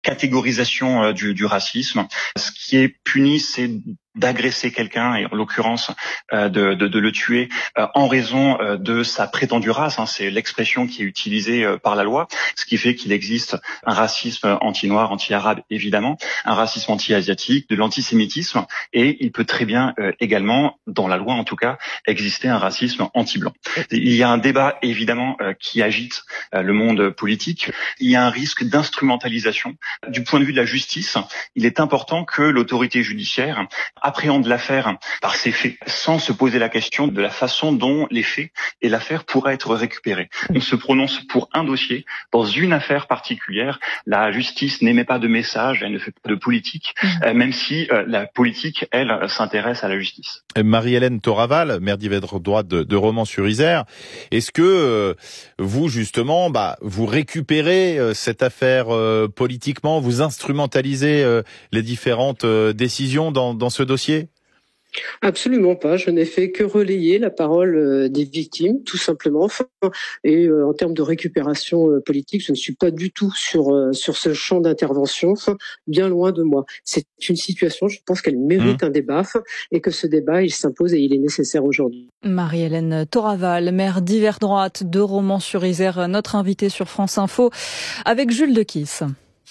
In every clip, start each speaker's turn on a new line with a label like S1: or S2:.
S1: catégorisation du racisme. Ce qui est puni, c'est d'agresser quelqu'un et en l'occurrence de le tuer en raison de sa prétendue race. C'est l'expression qui est utilisée par la loi, ce qui fait qu'il existe un racisme anti-noir, anti-arabe évidemment, un racisme anti-asiatique, de l'antisémitisme, et il peut très bien également, dans la loi en tout cas, exister un racisme anti-blanc. Il y a un débat évidemment qui agite le monde politique. Il y a un risque d'instrumentalisation. Du point de vue de la justice, il est important que l'autorité judiciaire appréhende l'affaire par ses faits, sans se poser la question de la façon dont les faits et l'affaire pourraient être récupérés. On se prononce pour un dossier dans une affaire particulière. La justice n'émet pas de message, elle ne fait pas de politique, même si la politique, elle, s'intéresse à la justice.
S2: Marie-Hélène Toraval, maire d'Yverdre droite de Romans-sur-Isère, est-ce que vous, justement, vous récupérez cette affaire politiquement, vous instrumentalisez les différentes décisions dans ce dossier ?
S3: Absolument pas. Je n'ai fait que relayer la parole des victimes, tout simplement. Et en termes de récupération politique, je ne suis pas du tout sur ce champ d'intervention, bien loin de moi. C'est une situation, je pense qu'elle mérite un débat et que ce débat, il s'impose et il est nécessaire aujourd'hui.
S4: Marie-Hélène Toraval, maire d'Yverdre droite de Romans-sur-Isère, notre invitée sur France Info, avec Jules Dequisse.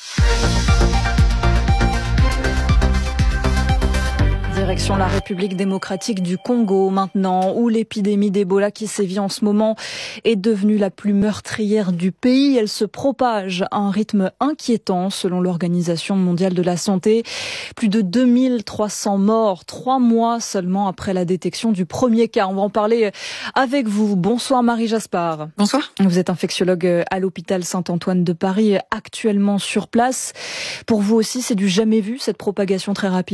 S4: Direction la République démocratique du Congo maintenant, où l'épidémie d'Ebola qui sévit en ce moment est devenue la plus meurtrière du pays. Elle se propage à un rythme inquiétant selon l'Organisation mondiale de la santé. Plus de 2300 morts, 3 mois seulement après la détection du premier cas. On va en parler avec vous. Bonsoir Marie Jaspard.
S5: Bonsoir.
S4: Vous êtes infectiologue à l'hôpital Saint-Antoine de Paris, actuellement sur place. Pour vous aussi, c'est du jamais vu, cette propagation très rapide ?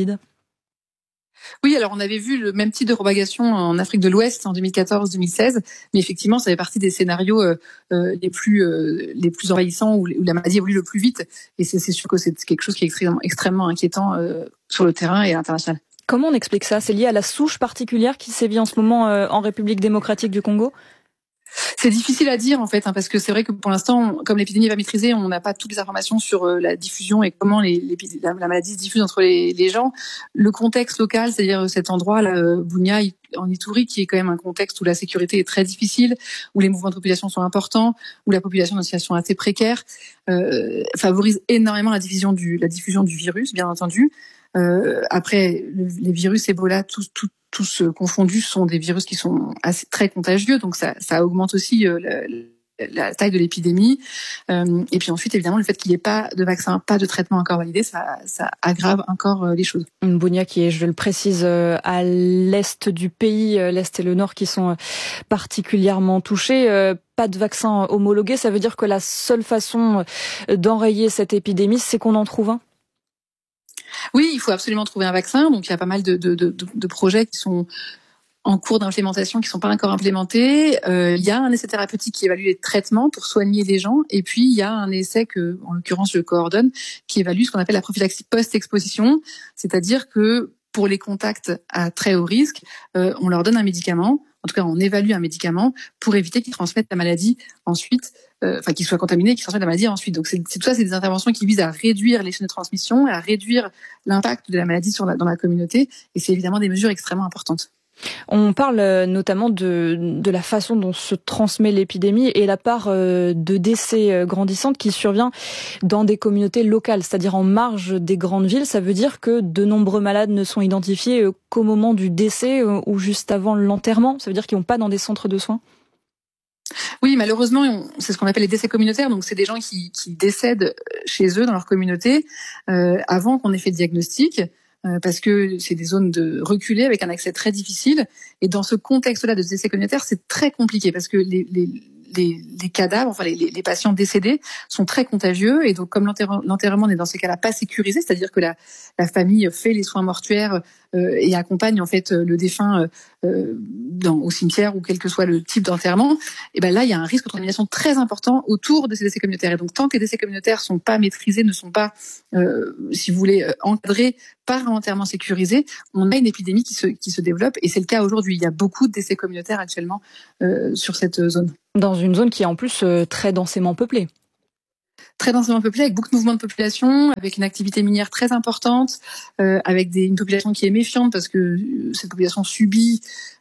S5: Oui, alors on avait vu le même type de propagation en Afrique de l'Ouest en 2014-2016, mais effectivement, ça fait partie des scénarios les plus envahissants où la maladie évolue le plus vite. Et c'est sûr que c'est quelque chose qui est extrêmement inquiétant sur le terrain et à l'international.
S4: Comment on explique ça ? C'est lié à la souche particulière qui sévit en ce moment en République démocratique du Congo ?
S5: C'est difficile à dire en fait, parce que c'est vrai que pour l'instant, comme l'épidémie va maîtriser, on n'a pas toutes les informations sur la diffusion et comment la maladie se diffuse entre les gens. Le contexte local, c'est-à-dire cet endroit, là, Bunia en Ituri, qui est quand même un contexte où la sécurité est très difficile, où les mouvements de population sont importants, où la population est dans une situation assez précaire, favorise énormément la diffusion du virus, bien entendu. Après, les virus Ebola, tous confondus, sont des virus qui sont très contagieux, donc ça augmente aussi la taille de l'épidémie. Et puis ensuite, évidemment, le fait qu'il n'y ait pas de vaccin, pas de traitement encore validé, ça aggrave encore les choses.
S4: Bunia qui est, je le précise, à l'est du pays, l'est et le nord qui sont particulièrement touchés. Pas de vaccin homologué, ça veut dire que la seule façon d'enrayer cette épidémie, c'est qu'on en trouve un ?
S5: Oui, il faut absolument trouver un vaccin. Donc il y a pas mal de projets qui sont en cours d'implémentation, qui sont pas encore implémentés. Il y a un essai thérapeutique qui évalue les traitements pour soigner les gens, et puis il y a un essai que, en l'occurrence, je coordonne, qui évalue ce qu'on appelle la prophylaxie post-exposition, c'est-à-dire que pour les contacts à très haut risque, on leur donne un médicament. En tout cas, on évalue un médicament pour éviter qu'ils transmettent la maladie ensuite, qu'ils soient contaminés et qu'ils transmettent la maladie ensuite. Donc, tout ça, c'est des interventions qui visent à réduire les chaînes de transmission, à réduire l'impact de la maladie dans la communauté. Et c'est évidemment des mesures extrêmement importantes.
S4: On parle notamment de la façon dont se transmet l'épidémie et la part de décès grandissante qui survient dans des communautés locales, c'est-à-dire en marge des grandes villes. Ça veut dire que de nombreux malades ne sont identifiés qu'au moment du décès ou juste avant l'enterrement. Ça veut dire qu'ils vont pas dans des centres de soins ?
S5: Oui, malheureusement, c'est ce qu'on appelle les décès communautaires. Donc, c'est des gens qui décèdent chez eux, dans leur communauté, avant qu'on ait fait le diagnostic. Parce que c'est des zones reculées avec un accès très difficile. Et dans ce contexte-là de décès communautaire, c'est très compliqué parce que les cadavres, enfin les patients décédés sont très contagieux. Et donc, comme l'enterrement n'est dans ces cas-là pas sécurisé, c'est-à-dire que la famille fait les soins mortuaires et accompagne en fait le défunt au cimetière ou quel que soit le type d'enterrement, et ben là il y a un risque de contamination très important autour de ces décès communautaires. Et donc tant que les décès communautaires sont pas maîtrisés, ne sont pas, si vous voulez, encadrés par un enterrement sécurisé, on a une épidémie qui se développe. Et c'est le cas aujourd'hui. Il y a beaucoup de décès communautaires actuellement sur cette zone.
S4: Dans une zone qui est en plus très densément peuplée.
S5: très densément peuplée, avec beaucoup de mouvements de population, avec une activité minière très importante, avec une population qui est méfiante parce que cette population subit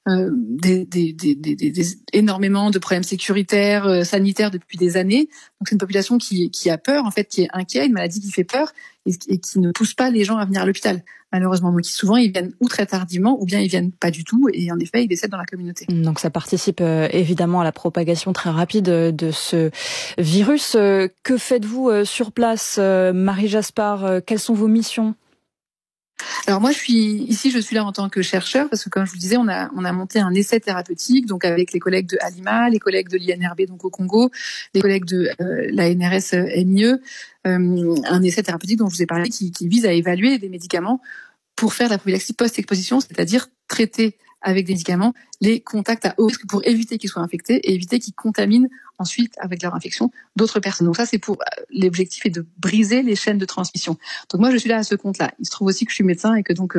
S5: énormément de problèmes sécuritaires, sanitaires depuis des années. Donc c'est une population qui a peur, en fait, qui est inquiète, une maladie qui fait peur et qui ne pousse pas les gens à venir à l'hôpital, malheureusement. Donc souvent ils viennent ou très tardivement ou bien ils viennent pas du tout et en effet ils décèdent dans la communauté.
S4: Donc ça participe évidemment à la propagation très rapide de ce virus. Que faites-vous sur place, Marie Jaspard? Quelles sont vos missions?
S5: Alors moi je suis là en tant que chercheur parce que comme je vous disais on a monté un essai thérapeutique donc avec les collègues de Alima, les collègues de l'INRB donc au Congo, les collègues de la NRS MIE, un essai thérapeutique dont je vous ai parlé qui vise à évaluer des médicaments pour faire de la prophylaxie post-exposition, c'est-à-dire traiter avec des médicaments les contacts à haut risque pour éviter qu'ils soient infectés et éviter qu'ils contaminent ensuite avec leur infection d'autres personnes. Donc ça c'est pour l'objectif est de briser les chaînes de transmission. Donc moi je suis là à ce compte-là. Il se trouve aussi que je suis médecin et que donc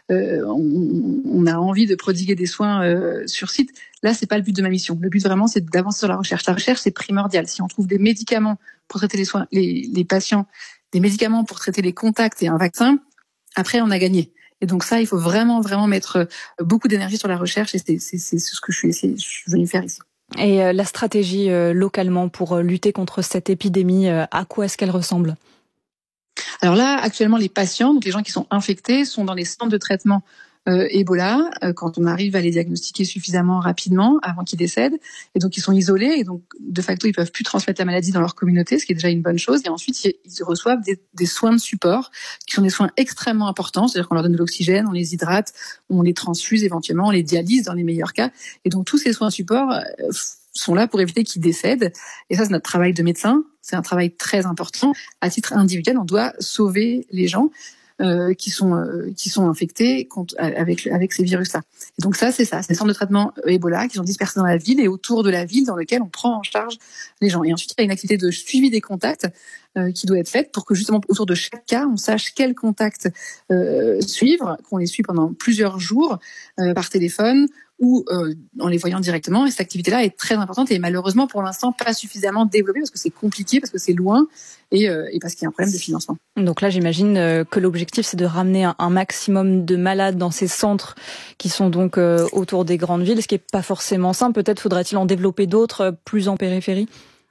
S5: on a envie de prodiguer des soins sur site. Là c'est pas le but de ma mission. Le but vraiment c'est d'avancer sur la recherche. La recherche c'est primordial. Si on trouve des médicaments pour traiter les patients, des médicaments pour traiter les contacts et un vaccin, après on a gagné. Et donc ça, il faut vraiment mettre beaucoup d'énergie sur la recherche et c'est ce que je suis venue faire ici.
S4: Et la stratégie localement pour lutter contre cette épidémie, à quoi est-ce qu'elle ressemble?
S5: Alors là, actuellement, les patients, donc les gens qui sont infectés, sont dans les centres de traitement Ebola, quand on arrive à les diagnostiquer suffisamment rapidement avant qu'ils décèdent. Et donc, ils sont isolés et donc, de facto, ils peuvent plus transmettre la maladie dans leur communauté, ce qui est déjà une bonne chose. Et ensuite, ils reçoivent des soins de support qui sont des soins extrêmement importants. C'est-à-dire qu'on leur donne de l'oxygène, on les hydrate, on les transfuse éventuellement, on les dialyse dans les meilleurs cas. Et donc, tous ces soins de support sont là pour éviter qu'ils décèdent. Et ça, c'est notre travail de médecin. C'est un travail très important. À titre individuel, on doit sauver les gens qui sont infectés avec ces virus-là. Et donc ça, c'est ça. C'est des centres de traitement Ebola qui sont dispersés dans la ville et autour de la ville dans lequel on prend en charge les gens. Et ensuite, il y a une activité de suivi des contacts qui doit être faite pour que justement autour de chaque cas, on sache quels contacts suivre, qu'on les suit pendant plusieurs jours par téléphone ou en les voyant directement. Et cette activité-là est très importante et malheureusement pour l'instant pas suffisamment développée parce que c'est compliqué, parce que c'est loin et parce qu'il y a un problème de financement.
S4: Donc là, j'imagine que l'objectif c'est de ramener un maximum de malades dans ces centres qui sont donc autour des grandes villes, ce qui est pas forcément simple. Peut-être faudrait-il en développer d'autres plus en périphérie.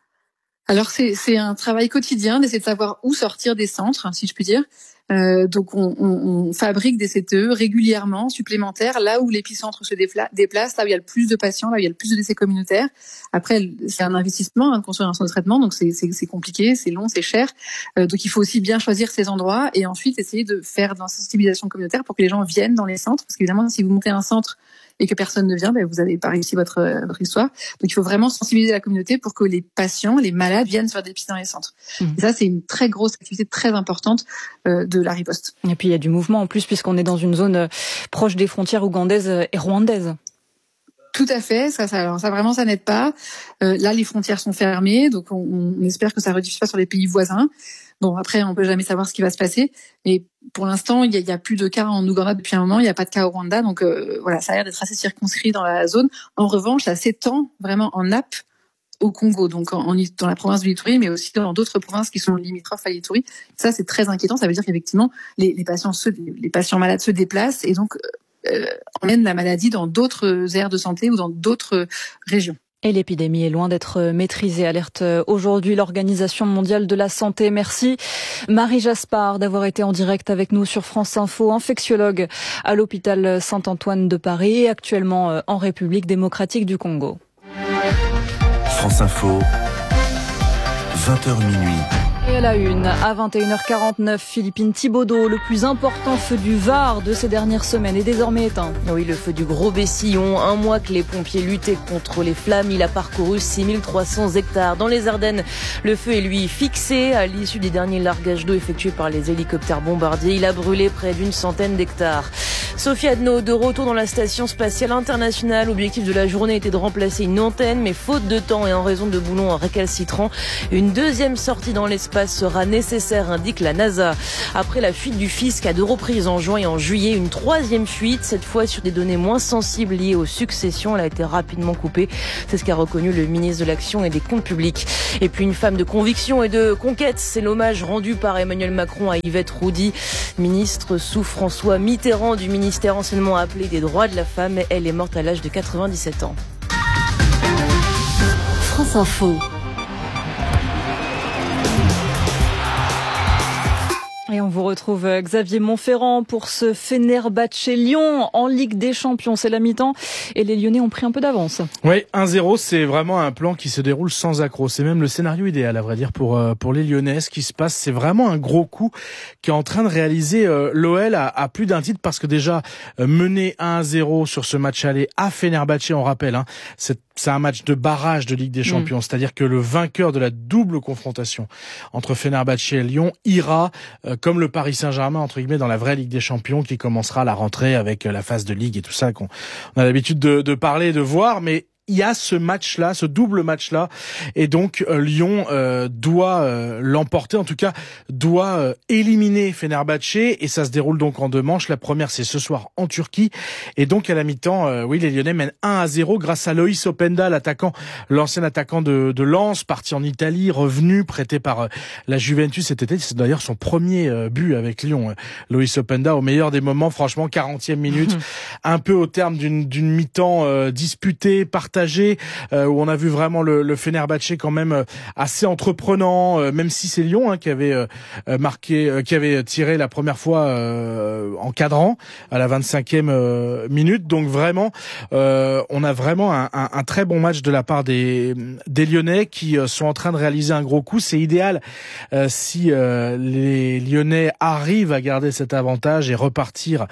S5: Alors c'est un travail quotidien d'essayer de savoir où sortir des centres, si je puis dire. Donc on fabrique des CTE régulièrement supplémentaires là où l'épicentre se déplace, là où il y a le plus de patients, là où il y a le plus de décès communautaires. Après c'est un investissement de construire un centre de traitement, donc c'est compliqué, c'est long, c'est cher. Donc il faut aussi bien choisir ces endroits et ensuite essayer de faire de la sensibilisation communautaire pour que les gens viennent dans les centres, parce qu'évidemment si vous montez un centre et que personne ne vient, vous n'avez pas réussi votre histoire. Donc il faut vraiment sensibiliser la communauté pour que les patients, les malades viennent se faire dépister dans les centres. Et ça c'est une très grosse activité, très importante de la riposte.
S4: Et puis il y a du mouvement en plus puisqu'on est dans une zone proche des frontières ougandaises et rwandaises.
S5: Tout à fait, ça vraiment ça n'aide pas. Là les frontières sont fermées, donc on espère que ça ne rediffuse pas sur les pays voisins. Bon, après, on peut jamais savoir ce qui va se passer. Mais pour l'instant, il y a plus de cas en Ouganda depuis un moment. Il n'y a pas de cas au Rwanda. Donc, voilà, ça a l'air d'être assez circonscrit dans la zone. En revanche, ça s'étend vraiment en nappe au Congo, donc dans la province de l'Ituri, mais aussi dans d'autres provinces qui sont limitrophes à l'Ituri. Ça, c'est très inquiétant. Ça veut dire qu'effectivement, les patients malades se déplacent et donc emmènent la maladie dans d'autres aires de santé ou dans d'autres régions.
S4: Et l'épidémie est loin d'être maîtrisée, alerte aujourd'hui l'Organisation mondiale de la santé. Merci Marie Jaspard d'avoir été en direct avec nous sur France Info, infectiologue à l'hôpital Saint-Antoine de Paris et actuellement en République démocratique du Congo.
S6: France Info, 20h minuit.
S4: Et à la une, à 21h49, Philippine Thibaudeau, le plus important feu du Var de ces dernières semaines, est désormais éteint.
S7: Oui, le feu du Gros Bessillon, un mois que les pompiers luttaient contre les flammes, il a parcouru 6300 hectares. Dans les Ardennes, le feu est lui fixé à l'issue des derniers largages d'eau effectués par les hélicoptères bombardiers. Il a brûlé près d'une centaine d'hectares. Sophie Adno, de retour dans la station spatiale internationale. L'objectif de la journée était de remplacer une antenne, mais faute de temps et en raison de boulons récalcitrants, une deuxième sortie dans l'espace sera nécessaire, indique la NASA. Après la fuite du fisc à 2 reprises en juin et en juillet, une troisième fuite, cette fois sur des données moins sensibles liées aux successions. Elle a été rapidement coupée. C'est ce qu'a reconnu le ministre de l'Action et des Comptes publics. Et puis une femme de conviction et de conquête, c'est l'hommage rendu par Emmanuel Macron à Yvette Roudy, ministre sous François Mitterrand du ministère anciennement appelé des droits de la femme. Elle est morte à l'âge de 97 ans.
S8: France Info.
S4: Et on vous retrouve Xavier Montferrand pour ce Fenerbahçe Lyon en Ligue des Champions. C'est la mi-temps et les Lyonnais ont pris un peu d'avance.
S9: Oui, 1-0, c'est vraiment un plan qui se déroule sans accroc. C'est même le scénario idéal, à vrai dire, pour les Lyonnais. Ce qui se passe, c'est vraiment un gros coup qui est en train de réaliser l'OL à plus d'un titre, parce que déjà mener 1-0 sur ce match aller à Fenerbahçe, on rappelle, hein, c'est un match de barrage de Ligue des Champions. C'est-à-dire que le vainqueur de la double confrontation entre Fenerbahçe et Lyon ira comme le Paris Saint-Germain, entre guillemets, dans la vraie Ligue des Champions, qui commencera à la rentrée avec la phase de Ligue et tout ça qu'on a l'habitude de parler et de voir. Mais il y a ce match-là, ce double match-là, et donc Lyon doit l'emporter, en tout cas doit éliminer Fenerbahçe, et ça se déroule donc en 2 manches. La première, c'est ce soir en Turquie, et donc à la mi-temps, oui, les Lyonnais mènent 1-0 grâce à Loïs Openda, l'ancien attaquant de Lens, parti en Italie, revenu, prêté par la Juventus cet été. C'est d'ailleurs son premier but avec Lyon. Loïs Openda, au meilleur des moments, franchement, 40e minute, un peu au terme d'une mi-temps disputée, partagée, où on a vu vraiment le Fenerbahçe quand même assez entreprenant, même si c'est Lyon qui avait marqué, qui avait tiré la première fois en cadrant à la 25e minute. Donc vraiment, on a vraiment un très bon match de la part des Lyonnais, qui sont en train de réaliser un gros coup. C'est idéal si les Lyonnais arrivent à garder cet avantage et repartir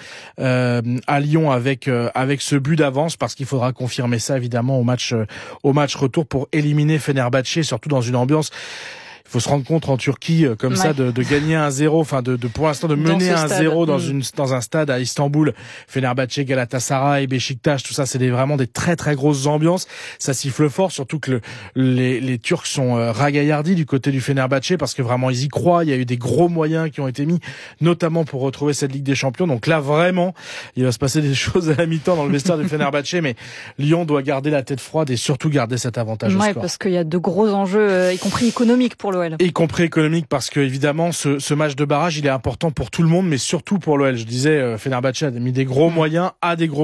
S9: à Lyon avec ce but d'avance, parce qu'il faudra confirmer ça évidemment au match retour pour éliminer Fenerbahçe, surtout dans une ambiance. Il faut se rendre compte en Turquie comme ça de gagner 1-0, enfin de pour l'instant de mener 1-0 dans un stade à Istanbul. Fenerbahçe, Galatasaray, Beşiktaş, tout ça, c'est vraiment des très très grosses ambiances. Ça siffle fort, surtout que les Turcs sont ragaillardis du côté du Fenerbahçe, parce que vraiment ils y croient. Il y a eu des gros moyens qui ont été mis, notamment pour retrouver cette Ligue des Champions. Donc là vraiment, il va se passer des choses à la mi-temps dans le vestiaire du Fenerbahçe, mais Lyon doit garder la tête froide et surtout garder cet avantage au score.
S4: Parce qu'il y a de gros enjeux, y compris économiques pour l'OL.
S9: Y compris économique, parce que évidemment ce match de barrage, il est important pour tout le monde, mais surtout pour l'OL. Je disais, Fenerbahçe a mis des gros moyens,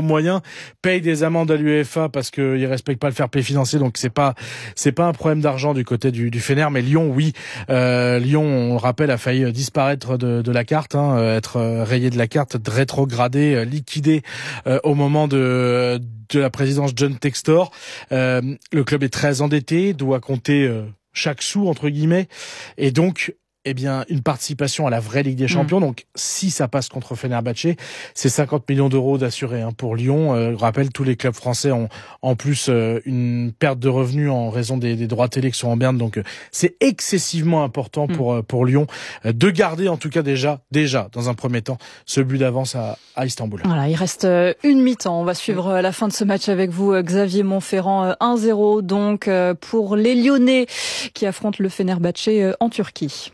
S9: paye des amendes à l'UEFA parce qu'ils respectent pas le fair play financier, donc c'est pas un problème d'argent du côté du Fener. Mais Lyon, oui, Lyon, on le rappelle, a failli disparaître de la carte, être rayé de la carte, rétrogradé, liquidé au moment de la présidence John Textor. Le club est très endetté, doit compter chaque sou, entre guillemets, et donc une participation à la vraie Ligue des Champions. Donc si ça passe contre Fenerbahçe, c'est 50 millions d'euros d'assurés pour Lyon. Je rappelle, tous les clubs français ont en plus une perte de revenus en raison des droits télé qui sont en berne. Donc c'est excessivement important pour Lyon de garder, en tout cas déjà dans un premier temps, ce but d'avance à Istanbul.
S4: Voilà, il reste une mi-temps. On va suivre la fin de ce match avec vous, Xavier Montferrand. 1-0 donc pour les Lyonnais qui affrontent le Fenerbahçe en Turquie.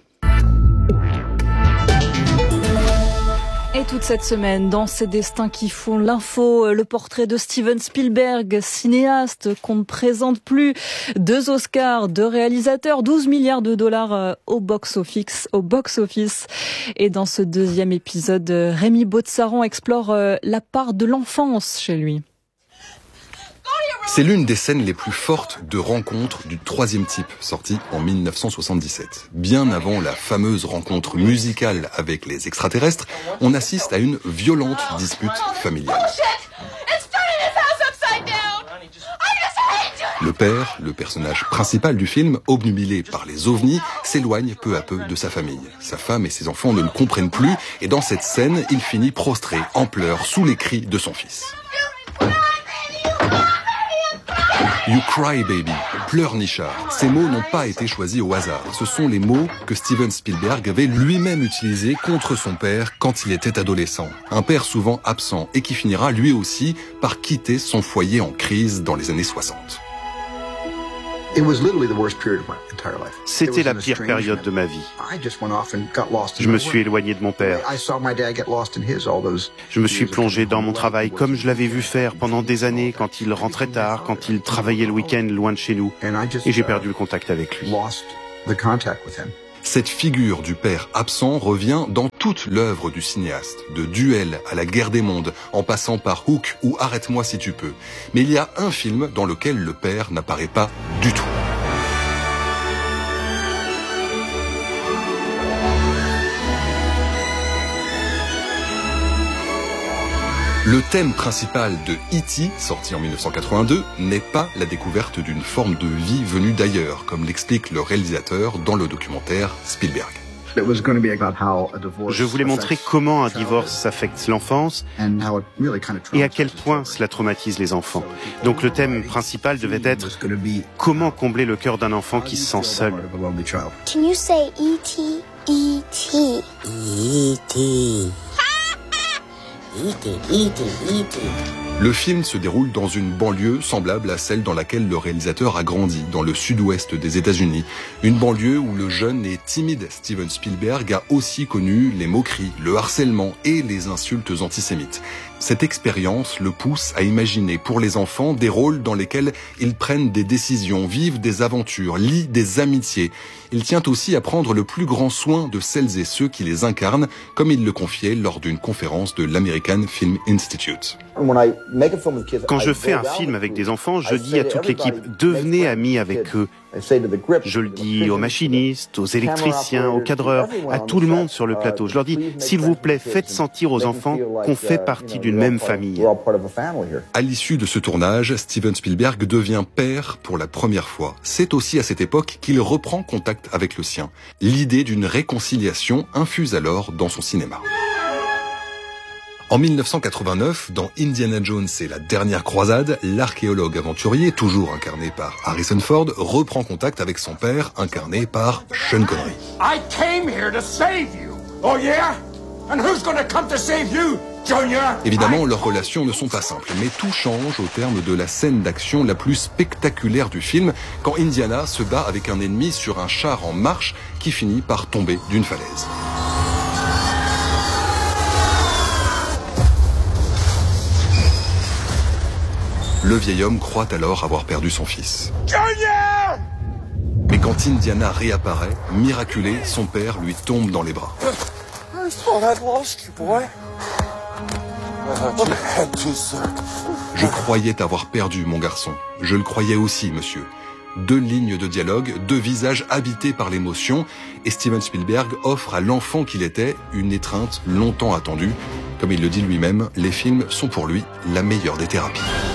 S4: Et toute cette semaine, dans ces destins qui font l'info, le portrait de Steven Spielberg, cinéaste qu'on ne présente plus, 2 Oscars, 2 réalisateurs, 12 milliards de dollars au box-office. Et dans ce 2e épisode, Rémi Baudsaran explore la part de l'enfance chez lui.
S10: C'est l'une des scènes les plus fortes de rencontre du 3e type, sorti en 1977. Bien avant la fameuse rencontre musicale avec les extraterrestres, on assiste à une violente dispute familiale. Le père, le personnage principal du film, obnubilé par les ovnis, s'éloigne peu à peu de sa famille. Sa femme et ses enfants ne le comprennent plus, et dans cette scène, il finit prostré, en pleurs, sous les cris de son fils. You Cry Baby, pleurnichard. Ces mots n'ont pas été choisis au hasard. Ce sont les mots que Steven Spielberg avait lui-même utilisés contre son père quand il était adolescent. Un père souvent absent et qui finira lui aussi par quitter son foyer en crise dans les années 60.
S8: C'était la pire période de ma vie. Je me suis éloigné de mon père. Je me suis plongé dans mon travail comme je l'avais vu faire pendant des années quand il rentrait tard, quand il travaillait le week-end loin de chez nous. Et j'ai perdu le contact avec lui.
S10: Cette figure du père absent revient dans toute l'œuvre du cinéaste, de Duel à la guerre des mondes, en passant par Hook ou Arrête-moi si tu peux. Mais il y a un film dans lequel le père n'apparaît pas du tout. Le thème principal de E.T., sorti en 1982, n'est pas la découverte d'une forme de vie venue d'ailleurs, comme l'explique le réalisateur dans le documentaire Spielberg.
S8: Je voulais montrer comment un divorce affecte l'enfance et à quel point cela traumatise les enfants. Donc le thème principal devait être comment combler le cœur d'un enfant qui se sent seul.
S11: Can you say E.T. E.T. E.T.
S10: Le film se déroule dans une banlieue semblable à celle dans laquelle le réalisateur a grandi, dans le sud-ouest des États-Unis. Une banlieue où le jeune et timide Steven Spielberg a aussi connu les moqueries, le harcèlement et les insultes antisémites. Cette expérience le pousse à imaginer pour les enfants des rôles dans lesquels ils prennent des décisions, vivent des aventures, lient des amitiés. Il tient aussi à prendre le plus grand soin de celles et ceux qui les incarnent, comme il le confiait lors d'une conférence de l'American Film Institute.
S8: Quand je fais un film avec des enfants, je dis à toute l'équipe, devenez amis avec eux. Je le dis aux machinistes, aux électriciens, aux cadreurs, à tout le monde sur le plateau. Je leur dis, s'il vous plaît, faites sentir aux enfants qu'on fait partie d'une même famille.
S10: À l'issue de ce tournage, Steven Spielberg devient père pour la première fois. C'est aussi à cette époque qu'il reprend contact avec le sien. L'idée d'une réconciliation infuse alors dans son cinéma. En 1989, dans Indiana Jones et la dernière croisade, l'archéologue aventurier, toujours incarné par Harrison Ford, reprend contact avec son père, incarné par Sean Connery.
S12: I came here to save you. Oh yeah? And who's gonna come to save you, Junior?
S10: Évidemment, leurs relations ne sont pas simples, mais tout change au terme de la scène d'action la plus spectaculaire du film, quand Indiana se bat avec un ennemi sur un char en marche qui finit par tomber d'une falaise. Le vieil homme croit alors avoir perdu son fils.
S12: Junior!
S10: Mais quand Indiana réapparaît, miraculé, son père lui tombe dans les bras.
S12: I thought I'd lost you, boy. I thought you had to, sir.
S10: Je croyais t'avoir perdu, mon garçon. Je le croyais aussi, monsieur. 2 lignes de dialogue, 2 visages habités par l'émotion, et Steven Spielberg offre à l'enfant qu'il était une étreinte longtemps attendue. Comme il le dit lui-même, les films sont pour lui la meilleure des thérapies.